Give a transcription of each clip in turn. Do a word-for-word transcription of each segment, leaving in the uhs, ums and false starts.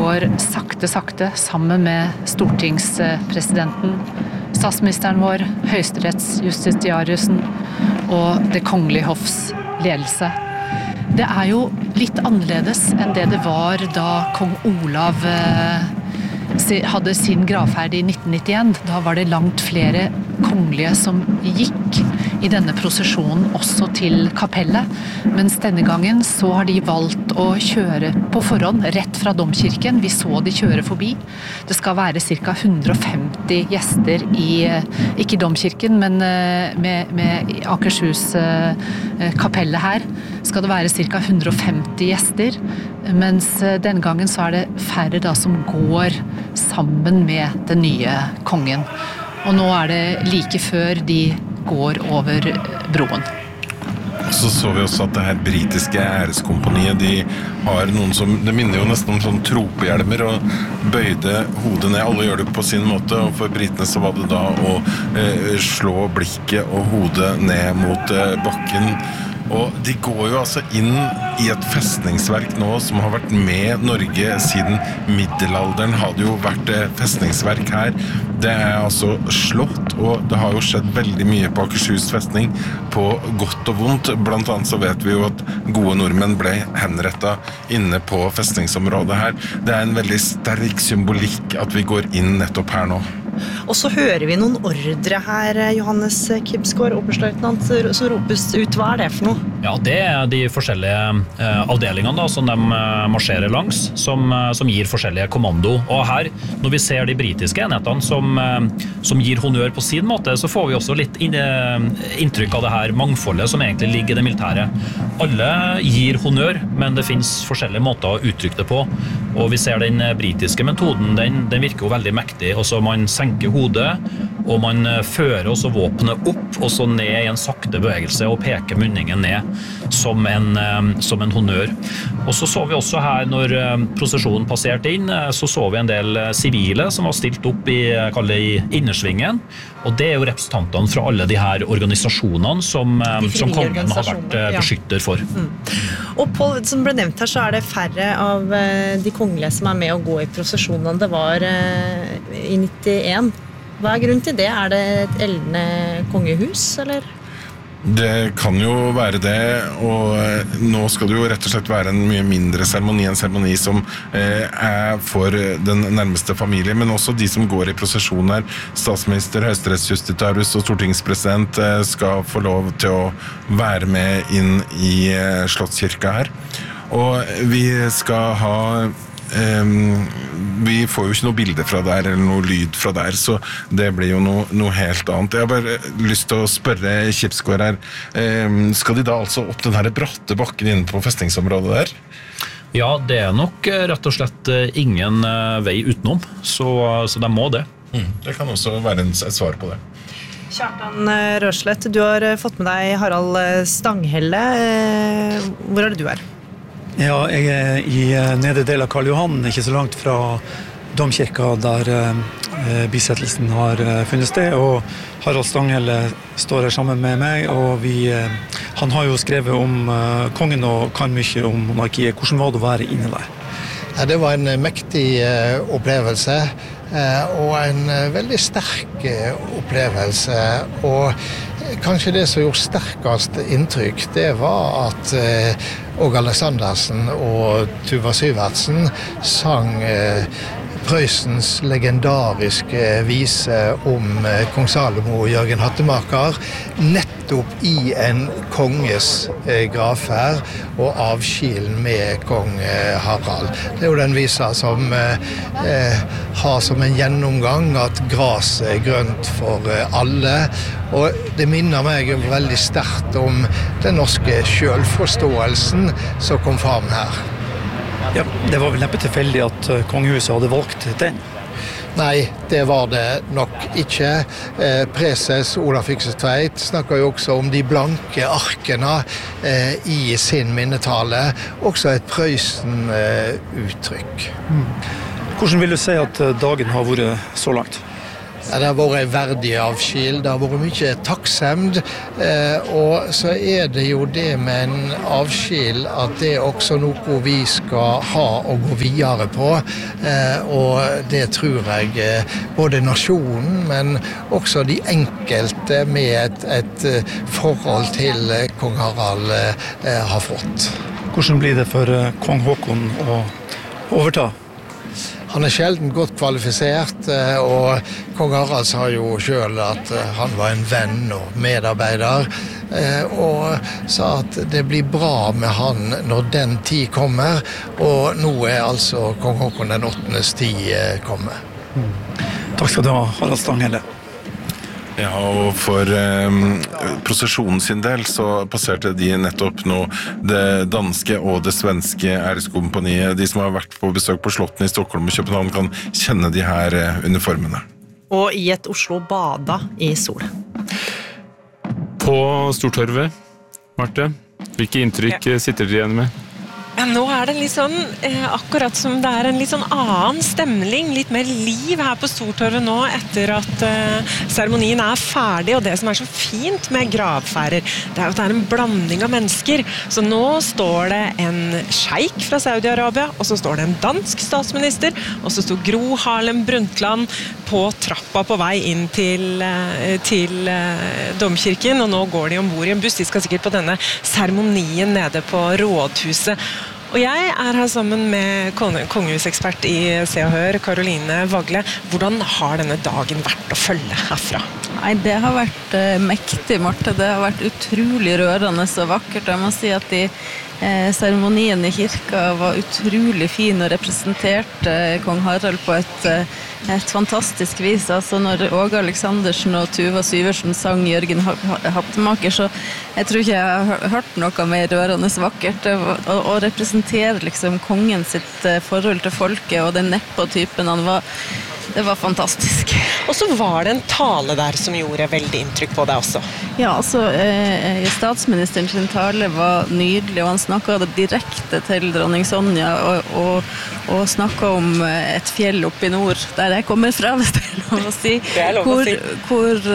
går sakte, sakte sammen med stortingspresidenten, statsministeren vår, høyesterettsjustitiariusen og det kongelige hoffs ledelse. Det er jo litt annerledes enn det det var da kong Olav hadde sin gravferd i nitten nittien. Da var det langt flere kongelige som gikk i denne prosesjonen også til kapellet. Mens denne gangen så har de valgt å kjøre på forhånd, rett fra domkirken. Vi så de kjøre forbi. Det skal være ca. hundre og femti gjester i, ikke i domkirken, men med, med Akershus kapellet her, skal det være ca. hundre og femti gjester. Mens denne gangen så er det færre da som går sammen med den nye kongen. Og nå er det like før de går over broen. Så så vi også at det her britiske æreskompaniet, de har noen som, det minner jo nesten om sånn tropehjelmer, og bøyde hodet ned. Alle gjør det på sin måte, og for britene så var det da å eh, slå blikket og hodet ned mot eh, bakken. Og de går jo altså inn i et festningsverk nå som har vært med Norge siden middelalderen. Hadde jo vært festningsverk her. Det er altså slått, og det har jo skjedd veldig mye på Akershus festning, på godt og vondt. Blant annet så vet vi jo at gode nordmenn ble henrettet inne på festningsområdet her. Det er en veldig sterk symbolikk at vi går inn nettopp her nå. Og så hører vi noen ordre her, Johannes Kibsgaard, oberstløytnant, som ropes ut. Hva er det for noe? Ja, det er de forskjellige eh, avdelingene da, som de eh, marsjerer langs, som, eh, som gir forskjellige kommando. Og her, når vi ser de britiske enhetene som, eh, som gir honnør på sin måte, så får vi også litt inn, eh, inntrykk av det her mangfoldet som egentlig ligger i det militære. Alle gir honnør, men det finnes forskjellige måter å uttrykke det på. Og vi ser den britiske metoden, den, den virker jo veldig mektig, og så man senker hodet, og man fører også våpenet opp, og så ned i en sakte bevegelse, og peker munningen ned som en, som en honnør. Og så så vi også her, når prosesjonen passerte inn, så så vi en del sivile som var stilt opp i, kaller det, i innersvingen, og det er jo representantene fra alle de her organisasjonene som, som kongen har vært beskytter for. Ja. Mm. Og Paul, som ble nevnt her, så er det færre av de kongelige som er med å gå i prosesjonen. Det var i nittien. Hva er grunnen til det? Er det et eldende kongehus, eller? Det kan jo være det, og nå skal det jo rett og slett være en mye mindre seremoni, en seremoni som eh, er for den nærmeste familie, men også de som går i prosesjon her. Statsminister, høyesterettsjustitiarius og stortingspresident eh, skal få lov til å være med inn i eh, Slottskirka her. Og vi skal ha Um, vi får jo ikke noe bilde fra der eller noe lyd fra der, så det blir jo noe, noe helt annet. Jeg har bare lyst til å spørre Kibsgaard her, um, skal de da altså opp den her bratte bakken inne på festningsområdet der? Ja, det er nok rett og slett ingen vei utenom, så, så de må det. Mm, det kan også være en, et svar på det. Kjartan Rørslett, du har fått med deg Harald Stanghelle. Hvor er det du er? Ja, jeg er i nedre del av Karl Johan, ikke så langt fra domkirka der eh, bisettelsen har funnet sted, og Harald Stanghelle står her sammen med meg, og vi, eh, han har jo skrevet om eh, kongen og kan mye om monarkiet. Hvordan var det å være inne der? Ja, det var en mektig eh, opplevelse, eh, og en eh, veldig sterk eh, opplevelse, og kanskje det som gjorde sterkest inntrykk, det var at eh, Åge Aleksandersen og Tuva Syvertsen sang eh, Prøysens legendariske vise om eh, kong Salomo og Jørgen Hattemaker, nettopp i en konges eh, gravferd og avskilen med kong eh, Harald. Det er jo den visa som eh, eh, har som en gjennomgang at gras er grønt for eh, alle, og det minner meg veldig sterkt om den norske selvforståelsen som kom fram her. Ja, det var vel neppe tilfeldig at kongehuset hadde valgt den? Nei, det var det nok ikke. Eh, preses Olaf Fyksetveit snakker jo også om de blanke arkene eh, i sin minnetale. Også et Prøysen eh, uttrykk. Mm. Hvordan vil du si at dagen har vært så langt? Ja, det har vært en verdig avskil, det har vært mye takksemd, eh, og så er det jo det med en avskil at det er også noe vi skal ha og gå videre på, eh, og det tror jeg eh, både nasjonen, men også de enkelte med et, et forhold til kong Harald eh, har fått. Hvordan blir det for eh, kong Håkon å overta? Han er sjelden godt kvalifisert, og kong Harald sa jo selv at han var en venn og medarbeider, og sa at det blir bra med han når den tid kommer, og nå er altså kong Håkon den åttendes tid kommet. Mm. Takk skal du ha, Harald Stanghelle. Ja, og for eh, prosesjonen sin del så passerte de nettopp nå det danske og det svenske æreskompaniet. De som har vært på besøk på slottene i Stockholm og København kan kjenne de her eh, uniformene. Og i et Oslo bada i sol. På Stortorvet, Marte, hvilke inntrykk ja. sitter dere igjen med? Ja, nå er det litt sånn, eh, akkurat som det er en litt sånn annen stemning, litt mer liv her på Stortorvet nå, etter at eh, seremonien er ferdig, og det som er så fint med gravferder, det er at det er en blanding av mennesker. Så nå står det en sjeik fra Saudi-Arabia, og så står det en dansk statsminister, og så står Gro Harlem Brundtland på trappa på vei inn til, eh, til eh, domkirken, og nå går de ombord i en buss. De skal sikkert på denne seremonien nede på rådhuset. Og jeg er her sammen med kongehusekspert i Se og Hør, Caroline Vagle. Hvordan har denne dagen vært å følge herfra? Nei, det har vært uh, mektig, Marte. Det har vært utrolig rørende og vakkert. Jeg må si at de eh, seremonien i kirka var utrolig fin og representerte eh, kong Harald på et, eh, et fantastisk vis. Altså når Åge Aleksandersen og Tuva Syversen sang Jørgen Hattemaker, så jeg tror ikke jeg har hørt noe mer rørende vakkert. Å, å representere liksom kongen sitt eh, forhold til folket og den neppo-typen han var, det var fantastisk. Og så var det en tale der som gjorde veldig inntrykk på deg også. Ja, altså, eh, statsministeren sin tale var nydelig, og han snakket direkte til dronning Sonja, og, og, og snakket om et fjell oppe i nord, der jeg kommer fra, hvis det er lov å si. Det er lov å hvor, si. Hvor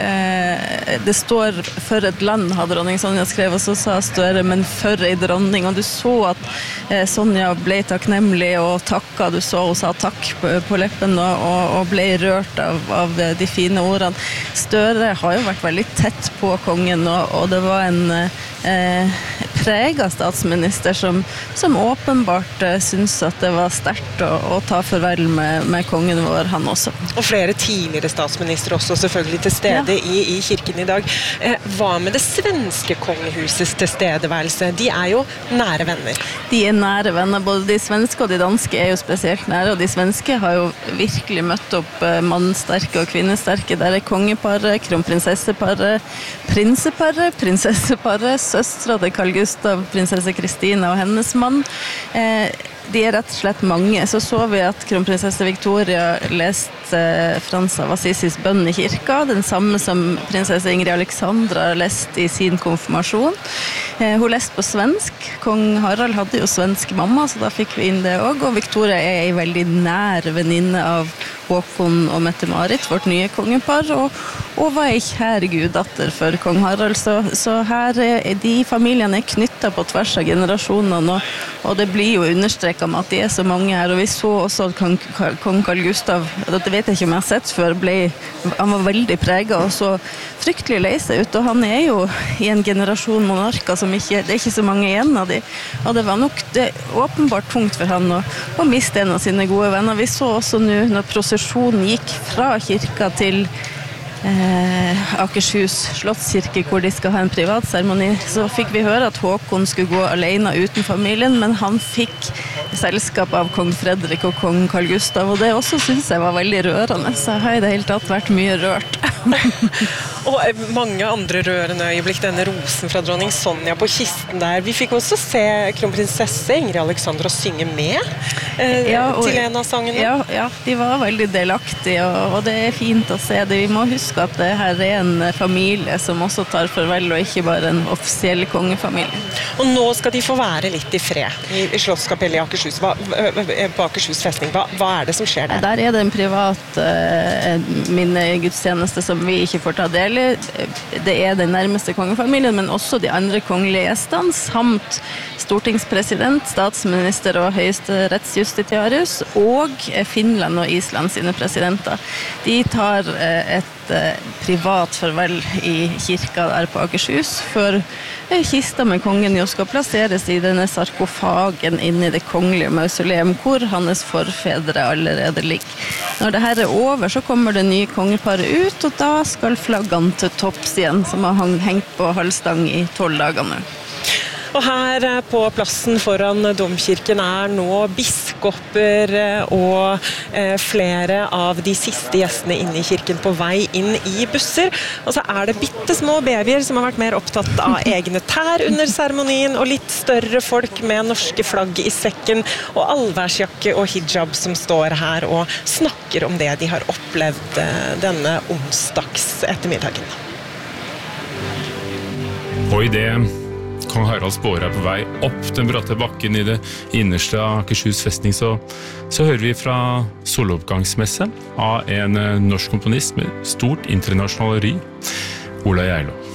eh, det står «for et land», har dronning Sonja skrevet, og så sa Støre, «men for ei dronning», og du så at eh, Sonja ble takknemlig og takket, du så hun sa takk på, på leppen, og, og ble rørt av, av de fine ordene. Støre har jo vært veldig tett på kongen, og, og det var en eh, preget statsminister som, som åpenbart eh, synes at det var sterkt å, å ta farvel med, med kongen vår, han også. Og flere tidligere statsminister også selvfølgelig til stede ja. i, i kirken i dag. Eh, hva med det svenske kongehusets tilstedeværelse? De er jo nære venner. De er nære venner, både de svenske og de danske er jo spesielt nære, og de svenske har jo virkelig møtt opp mannsterke og kvinnesterke. Der er kongeparet, kronprinsesseparet, prinseparet, prinsesseparet, søstre til Carl Gustav, prinsesse Kristina og hennes mann. Eh, de er rett og slett mange. Så så vi at kronprinsesse Victoria leste Frans av Assisis bønn i kirka, den samme som prinsesse Ingrid Alexandra leste i sin konfirmasjon. Eh, hun leste på svensk. Kong Harald hadde jo svensk mamma, så da fikk vi inn det også. Og Victoria er en veldig nær venninne av Håkon og Mette-Marit, vårt nye kongepar, og, og var ei kjær guddatter for kong Harald. Så, så her er de familiene er knyttet på tvers av generasjonene, og, og det blir jo understreket med at de er så mange her. Og vi så også at kong, kong Carl Gustav, det vet jeg ikke om jeg har sett før, ble, han var veldig preget og så fryktelig lei seg ut, og han er jo i en generasjon monarker som ikke, det er ikke så mange igjen av de, og det var nok det åpenbart tungt for han å, å miste en av sine gode venner. Vi så også nå når prosesjonen gikk fra kirka til Eh, Akershus slottskirke, hvor de skal ha en privat seremoni, så fikk vi høre at Håkon skulle gå alene uten familien, men han fikk selskap av kong Fredrik og kong Carl Gustav, og det også synes jeg var veldig rørende, så jeg har i det hele tatt vært mye rørt. Og mange andre rørende øyeblikk, denne rosen fra dronning Sonja på kisten der. Vi fikk også se kronprinsesse Ingrid Alexandra synge med eh, ja, og, til en av sangene. Ja, ja, de var veldig delaktige, og, og det er fint å se det. Vi må huske at det her er en familie som også tar farvel, og ikke bare en offisiell kongefamilie. Og nå skal de få være litt i fred i, i Slottskapellet i Akershus. Hva, på Akershus festning. Hva, hva er det som skjer der? Der er det en privat eh, minnegudstjeneste som vi ikke får ta del i. Det er den nærmeste kongefamilien, men også de andre kongelige gjestene, samt stortingspresident, statsminister og høyesterettsjustitiarius, og Finland og Island sine presidenter. De tar et privat farvel i kirka der på Akershus, før kista med kongen jo skal plasseres i denne sarkofagen inne i det kongelige mausoleum, hvor hans forfedre allerede ligger. Når det her er over, så kommer det nye kongeparet ut, og da skal flaggene til topps igjen, som har hengt på halvstang i tolv dager nå. Og her på plassen foran domkirken er nå biskoper og flere av de siste gjestene inne i kirken på vei inn i busser. Og så er det bittesmå babyer som har vært mer opptatt av egne tær under seremonien, og litt større folk med norske flagg i sekken og allværsjakke og hijab som står her og snakker om det de har opplevd denne onsdags ettermiddagen. Og i det Kong Haralds båre er på vei opp den bratte bakken i det innerste av Akershus festning, så, så hører vi fra soloppgangsmesse av en norsk komponist med stort internasjonalt ry, Ola Geilo.